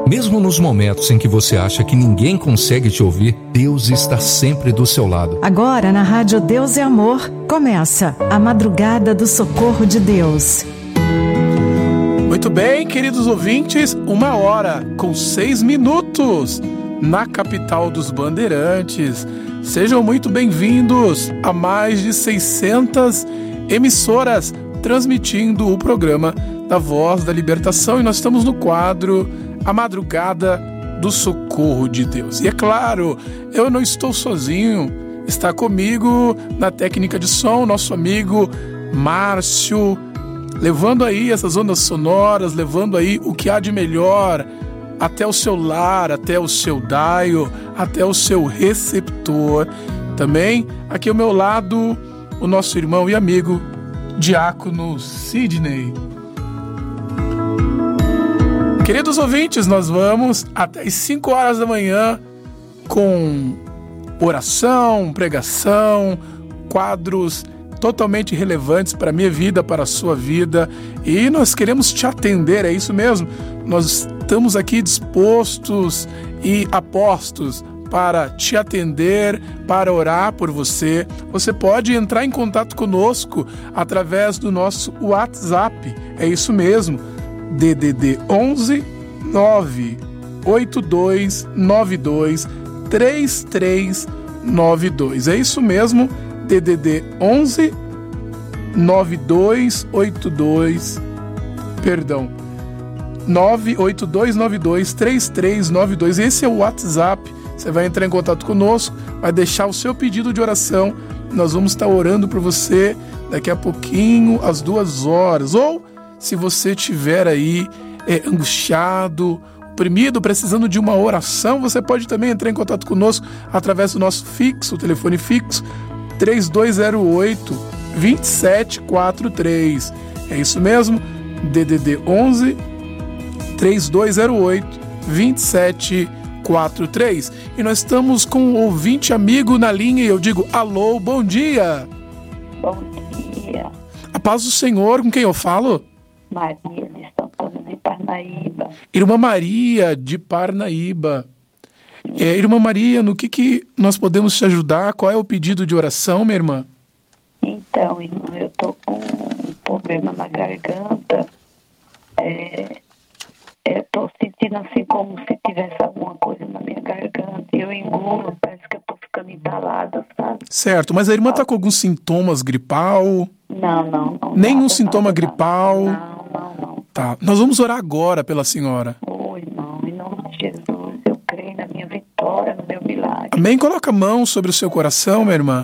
Mesmo nos momentos em que você acha que ninguém consegue te ouvir, Deus está sempre do seu lado. Agora na Rádio Deus é Amor, começa a Madrugada do Socorro de Deus. Muito bem, queridos ouvintes, 1h06 na capital dos Bandeirantes. Sejam muito bem-vindos a mais de 600 emissoras transmitindo o programa da Voz da Libertação, e nós estamos no quadro A Madrugada do Socorro de Deus. E é claro, eu não estou sozinho, está comigo na técnica de som nosso amigo Márcio, levando aí essas ondas sonoras, levando aí o que há de melhor até o seu lar, até o seu dial, até o seu receptor. Também aqui ao meu lado o nosso irmão e amigo Diácono Sidney. Queridos ouvintes, nós vamos até as 5 horas da manhã com oração, pregação, quadros totalmente relevantes para a minha vida, para a sua vida, e nós queremos te atender, é isso mesmo. Nós estamos aqui dispostos e apostos para te atender, para orar por você. Você pode entrar em contato conosco através do nosso WhatsApp, é isso mesmo, DDD 11 982 92 3392. É isso mesmo, DDD 11 98292 98292 3392. Esse é o WhatsApp. Você vai entrar em contato conosco, vai deixar o seu pedido de oração. Nós vamos estar orando por você daqui a pouquinho, às 2 horas. Ou, se você estiver aí angustiado, oprimido, precisando de uma oração, você pode também entrar em contato conosco através do nosso fixo, o telefone fixo 3208-2743. É isso mesmo, DDD 11 3208-2743. E nós estamos com um ouvinte amigo na linha e eu digo alô, bom dia. Bom dia. A paz do Senhor, com quem eu falo? Maria de Santana de Parnaíba. Irmã Maria de Parnaíba. Irmã Maria, no que nós podemos te ajudar? Qual é o pedido de oração, minha irmã? Então, irmã, eu estou com um problema na garganta. Estou sentindo assim como se tivesse alguma coisa na minha garganta. E eu engulo, parece que eu estou ficando entalada, sabe? Certo, mas a irmã está com alguns sintomas gripal? Não. Nenhum sintoma gripal? Não. Tá, nós vamos orar agora pela senhora. Irmão, em nome de Jesus, eu creio na minha vitória, no meu milagre. Amém? Coloca a mão sobre o seu coração, minha irmã.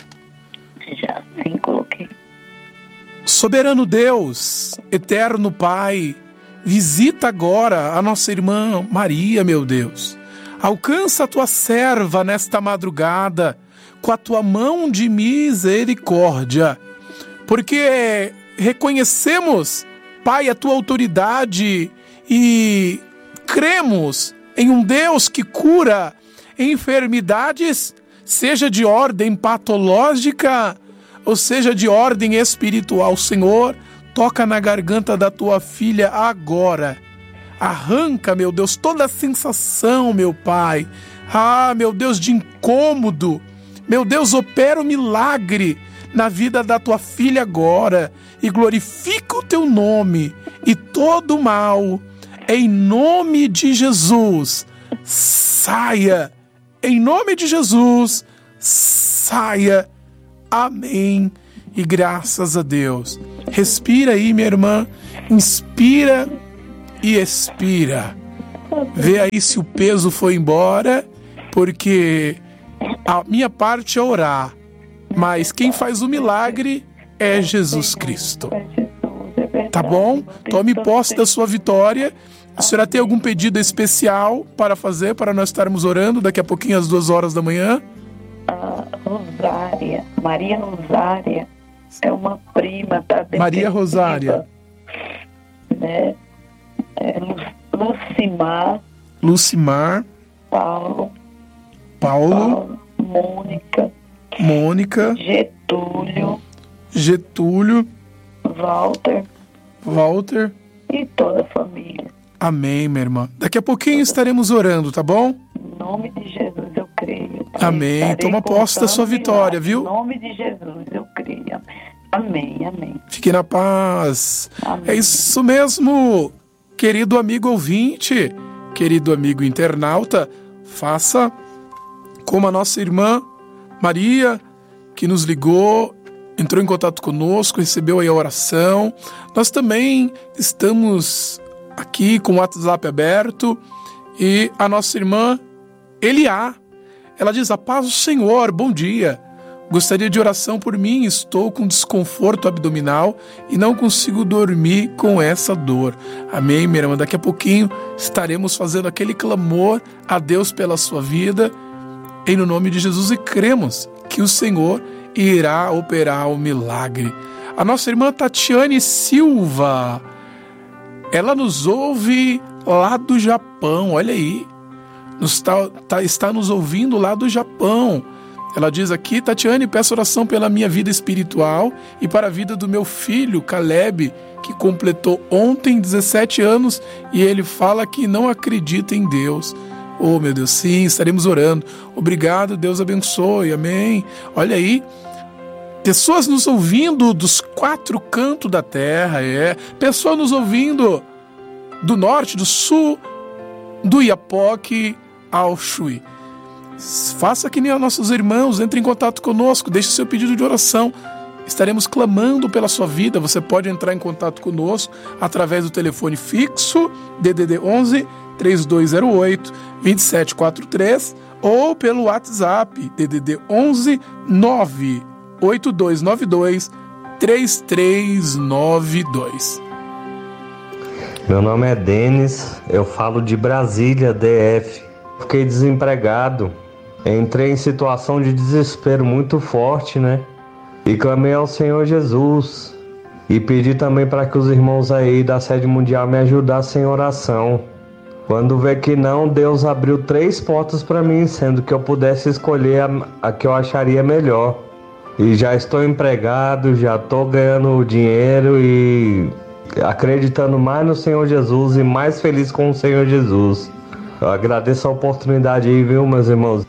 Já sim, coloquei. Soberano Deus, eterno Pai, visita agora a nossa irmã Maria, meu Deus. Alcança a tua serva nesta madrugada com a tua mão de misericórdia, porque reconhecemos, Pai, a tua autoridade e cremos em um Deus que cura enfermidades, seja de ordem patológica ou seja de ordem espiritual. Senhor, toca na garganta da tua filha agora. Arranca, meu Deus, toda a sensação, meu Pai. Meu Deus, de incômodo. Meu Deus, opera o milagre na vida da tua filha agora e glorifica o teu nome, e todo mal, em nome de Jesus, saia. Em nome de Jesus, saia. Amém. E graças a Deus. Respira aí, minha irmã. Inspira e expira. Vê aí se o peso foi embora, porque a minha parte é orar, mas quem faz o milagre é Jesus Cristo. Tá bom? Tome posse da sua vitória. A senhora tem algum pedido especial para fazer, para nós estarmos orando daqui a pouquinho às 2 horas da manhã? Rosária, Maria Rosária, é uma prima da Maria Rosária, né? Lucimar, Paulo, Mônica, Getúlio, Walter e toda a família. Amém, minha irmã. Daqui a pouquinho estaremos orando, tá bom? Em nome de Jesus eu creio. Pai. Amém. Estarei Toma posse da sua vitória, milagre. viu? Em nome de Jesus eu creio. Amém, amém. Fique na paz. Amém. É isso mesmo, querido amigo ouvinte, querido amigo internauta. Faça como a nossa irmã Maria, que nos ligou, entrou em contato conosco, recebeu aí a oração. Nós também estamos aqui com o WhatsApp aberto e a nossa irmã Eliá, ela diz: a paz do Senhor, bom dia. Gostaria de oração por mim, estou com desconforto abdominal e não consigo dormir com essa dor. Amém, minha irmã? Daqui a pouquinho estaremos fazendo aquele clamor a Deus pela sua vida, em no nome de Jesus, e cremos que o Senhor irá operar o milagre. A nossa irmã Tatiane Silva, ela nos ouve lá do Japão, olha aí, está nos ouvindo lá do Japão. Ela diz aqui: Tatiane, peço oração pela minha vida espiritual e para a vida do meu filho, Caleb, que completou ontem 17 anos e ele fala que não acredita em Deus. Oh, meu Deus, sim, estaremos orando. Obrigado, Deus abençoe, amém. Olha aí, pessoas nos ouvindo dos 4 cantos da terra, pessoas nos ouvindo do norte, do sul, do Iapoque ao Chuí. Faça que nem os nossos irmãos, entre em contato conosco, deixe seu pedido de oração. Estaremos clamando pela sua vida. Você pode entrar em contato conosco através do telefone fixo DDD 11 3208 2743 ou pelo WhatsApp DDD 11 98292 3392. Meu nome é Denis, eu falo de Brasília, DF. Fiquei desempregado. Entrei em situação de desespero muito forte, né? E clamei ao Senhor Jesus. E pedi também para que os irmãos aí da Sede Mundial me ajudassem em oração. Quando vê que não, Deus abriu 3 portas para mim, sendo que eu pudesse escolher a que eu acharia melhor. E já estou empregado, já estou ganhando dinheiro e acreditando mais no Senhor Jesus e mais feliz com o Senhor Jesus. Eu agradeço a oportunidade aí, viu, meus irmãos?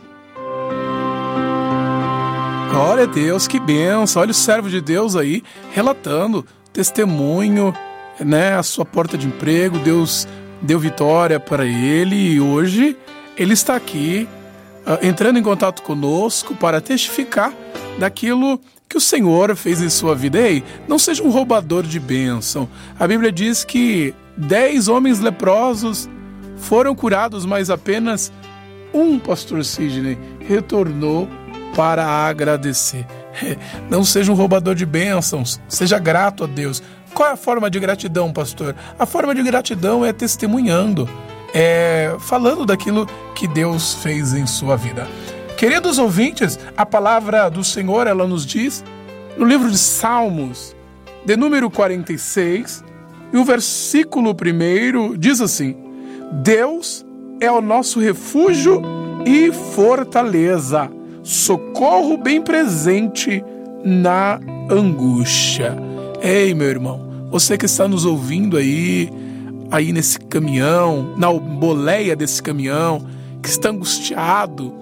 Glória a Deus, que bênção. Olha o servo de Deus aí relatando testemunho, né? A sua porta de emprego, Deus deu vitória para ele e hoje ele está aqui entrando em contato conosco para testificar daquilo que o Senhor fez em sua vida. Ei, não seja um roubador de bênção. A Bíblia diz que 10 homens leprosos foram curados, mas apenas um, pastor Sidney, retornou para agradecer. Não seja um roubador de bênçãos, seja grato a Deus. Qual é a forma de gratidão, pastor? A forma de gratidão é testemunhando, falando daquilo que Deus fez em sua vida. Queridos ouvintes, a palavra do Senhor, ela nos diz, no livro de Salmos, de número 46, e o versículo 1 diz assim: Deus é o nosso refúgio e fortaleza, socorro bem presente na angústia. Ei, meu irmão, você que está nos ouvindo aí nesse caminhão, na boleia desse caminhão, que está angustiado,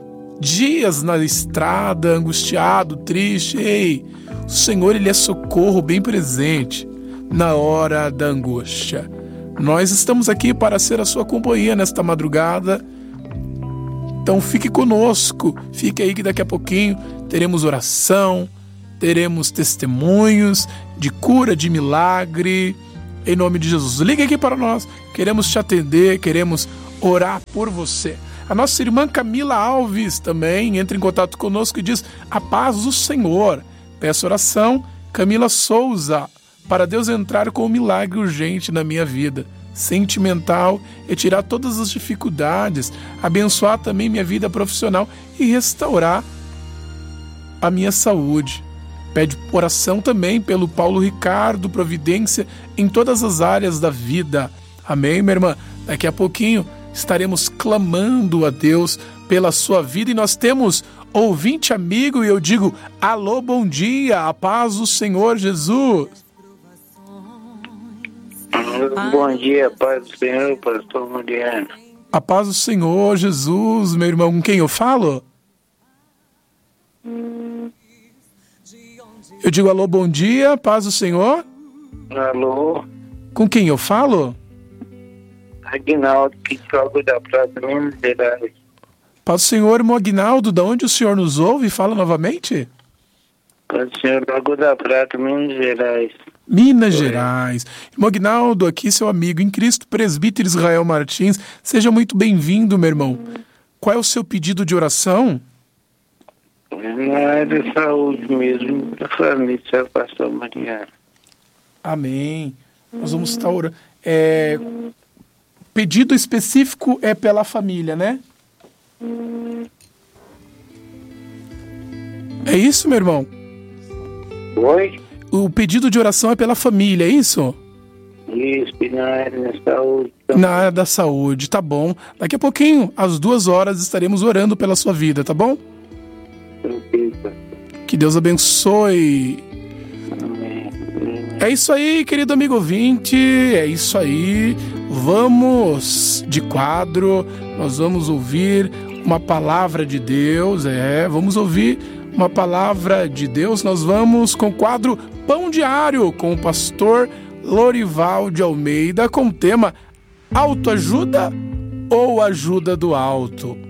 dias na estrada, angustiado, triste, ei, o Senhor, Ele é socorro bem presente na hora da angústia. Nós estamos aqui para ser a sua companhia nesta madrugada. Então fique conosco, fique aí que daqui a pouquinho teremos oração, teremos testemunhos de cura, de milagre, em nome de Jesus. Ligue aqui para nós, queremos te atender, queremos orar por você. A nossa irmã Camila Alves também entra em contato conosco e diz: a paz do Senhor. Peço oração, Camila Souza, para Deus entrar com um milagre urgente na minha vida sentimental e tirar todas as dificuldades, abençoar também minha vida profissional e restaurar a minha saúde. Pede oração também pelo Paulo Ricardo, providência em todas as áreas da vida. Amém, minha irmã? Daqui a pouquinho estaremos clamando a Deus pela sua vida e nós temos ouvinte amigo e eu digo: alô, bom dia, a paz do Senhor Jesus. Bom dia, paz do Senhor, pastor Mariano. A paz do Senhor, Jesus, meu irmão. Com quem eu falo? Eu digo alô, bom dia, paz do Senhor. Alô, Com quem eu falo? Aguinaldo, que joga da Prata, Minas Gerais. Paz do Senhor, irmão Aguinaldo. Da onde o senhor nos ouve? Fala novamente. Paz do Senhor, Lagoa da Prata, Minas Gerais. Minas Gerais. Irmão Aguinaldo, aqui seu amigo em Cristo, presbítero Israel Martins. Seja muito bem-vindo, meu irmão. Qual é o seu pedido de oração? Na área da saúde mesmo, da família, seu pastor Mariano. Amém. Nós vamos estar orando. Pedido específico é pela família, né? É isso, meu irmão? Oi? O pedido de oração é pela família, é isso? Isso, e na área da saúde. Na área da saúde, tá bom. Daqui a pouquinho, às 2h, estaremos orando pela sua vida, tá bom? Que Deus abençoe. Amém. É isso aí, querido amigo ouvinte, é isso aí. Vamos de quadro, nós vamos ouvir uma palavra de Deus, vamos ouvir uma palavra de Deus. Nós vamos com o quadro Pão Diário, com o pastor Lorival de Almeida, com o tema Autoajuda ou Ajuda do Alto?